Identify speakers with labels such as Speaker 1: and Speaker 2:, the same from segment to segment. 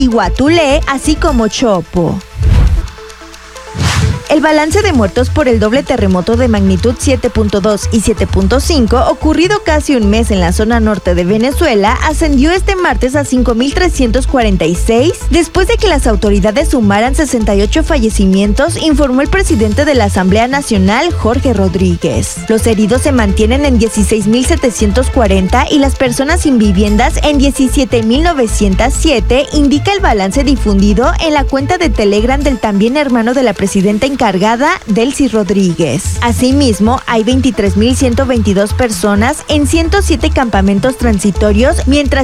Speaker 1: Iguatulé, así como Chopo. El balance de muertos por el doble terremoto de magnitud 7.2 y 7.5, ocurrido casi un mes en la zona norte de Venezuela, ascendió este martes a 5.346, después de que las autoridades sumaran 68 fallecimientos, informó el presidente de la Asamblea Nacional, Jorge Rodríguez. Los heridos se mantienen en 16.740 y las personas sin viviendas en 17.907, indica el balance difundido en la cuenta de Telegram del también hermano de la presidenta encargada, Delcy Rodríguez. Asimismo, hay 23.122 personas en 107 campamentos transitorios, mientras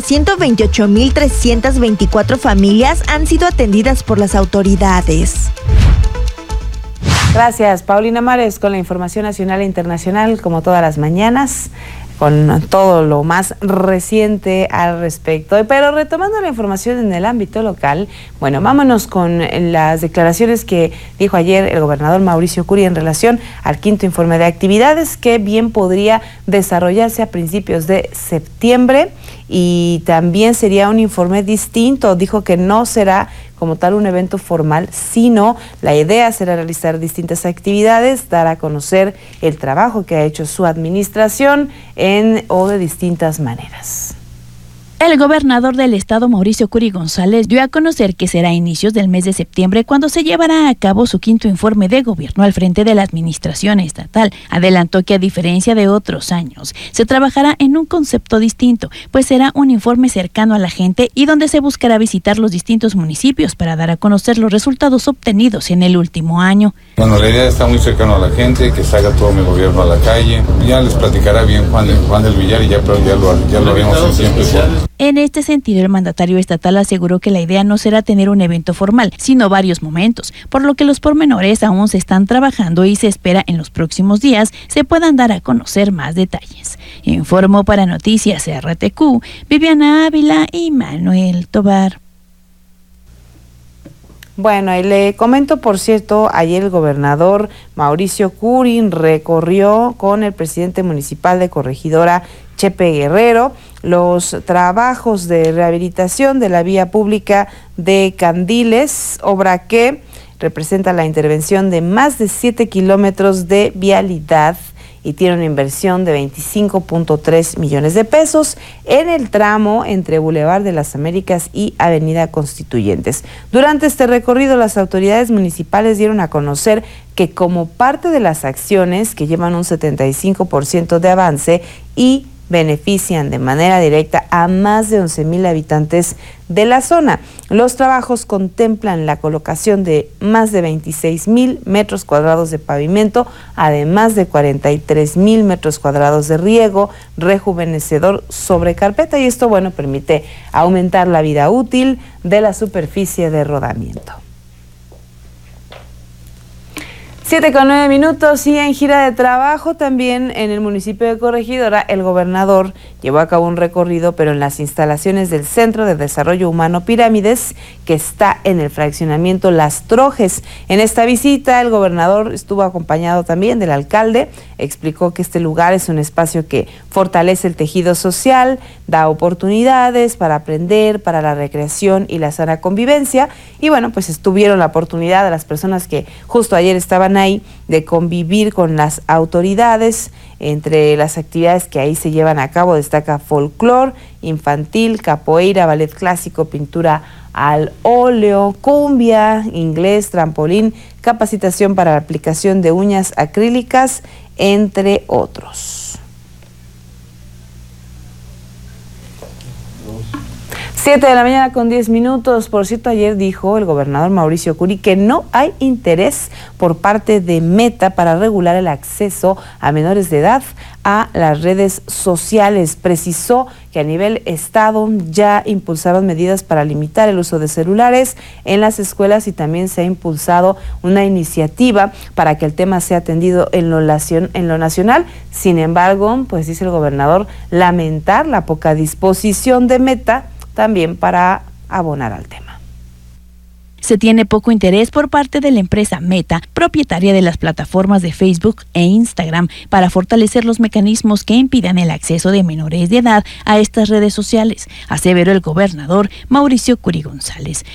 Speaker 1: 128.324 familias han sido atendidas por las autoridades.
Speaker 2: Gracias, Paulina Mares, con la información nacional e internacional, como todas las mañanas, con todo lo más reciente al respecto. Pero retomando la información en el ámbito local, bueno, vámonos con las declaraciones que dijo ayer el gobernador Mauricio Curi en relación al quinto informe de actividades, que bien podría desarrollarse a principios de septiembre, y también sería un informe distinto. Dijo que no será como tal un evento formal, sino la idea será realizar distintas actividades, dar a conocer el trabajo que ha hecho su administración o de distintas maneras.
Speaker 3: El gobernador del estado, Mauricio Curi González, dio a conocer que será a inicios del mes de septiembre cuando se llevará a cabo su quinto informe de gobierno al frente de la administración estatal. Adelantó que, a diferencia de otros años, se trabajará en un concepto distinto, pues será un informe cercano a la gente y donde se buscará visitar los distintos municipios para dar a conocer los resultados obtenidos en el último año.
Speaker 4: Bueno, la idea está muy cercano a la gente, que salga todo mi gobierno a la calle. Ya les platicará bien Juan del Villar, y ya lo haremos en tiempo y forma.
Speaker 3: En este sentido, el mandatario estatal aseguró que la idea no será tener un evento formal, sino varios momentos, por lo que los pormenores aún se están trabajando y se espera en los próximos días se puedan dar a conocer más detalles. Informó para Noticias RTQ, Viviana Ávila y Manuel Tobar.
Speaker 2: Bueno, y le comento, por cierto, ayer el gobernador Mauricio Curi recorrió con el presidente municipal de Corregidora, Chepe Guerrero, los trabajos de rehabilitación de la vía pública de Candiles, obra que representa la intervención de más de 7 kilómetros de vialidad y tiene una inversión de 25.3 millones de pesos en el tramo entre Boulevard de las Américas y Avenida Constituyentes. Durante este recorrido, las autoridades municipales dieron a conocer que, como parte de las acciones que llevan un 75% de avance y benefician de manera directa a más de 11,000 habitantes de la zona, los trabajos contemplan la colocación de más de 26,000 metros cuadrados de pavimento, además de 43,000 metros cuadrados de riego rejuvenecedor sobre carpeta, y esto, bueno, permite aumentar la vida útil de la superficie de rodamiento. 7:09 y en gira de trabajo también en el municipio de Corregidora, el gobernador llevó a cabo un recorrido, pero en las instalaciones del Centro de Desarrollo Humano Pirámides, que está en el fraccionamiento Las Trojes. En esta visita, el gobernador estuvo acompañado también del alcalde. Explicó que este lugar es un espacio que fortalece el tejido social, da oportunidades para aprender, para la recreación y la sana convivencia. Y bueno, pues tuvieron la oportunidad de las personas que justo ayer estaban ahí de convivir con las autoridades. Entre las actividades que ahí se llevan a cabo destaca folclor infantil, capoeira, ballet clásico, pintura al óleo, cumbia, inglés, trampolín, capacitación para la aplicación de uñas acrílicas, entre otros. 7:10 a.m. Por cierto, ayer dijo el gobernador Mauricio Curi que no hay interés por parte de Meta para regular el acceso a menores de edad a las redes sociales. Precisó que a nivel estado ya impulsaron medidas para limitar el uso de celulares en las escuelas y también se ha impulsado una iniciativa para que el tema sea atendido en lo nacional. Sin embargo, pues dice el gobernador, lamentar la poca disposición de Meta también para abonar al tema.
Speaker 3: se tiene poco interés por parte de la empresa Meta, propietaria de las plataformas de Facebook e Instagram, para fortalecer los mecanismos que impidan el acceso de menores de edad a estas redes sociales, aseveró el gobernador Mauricio Curi González.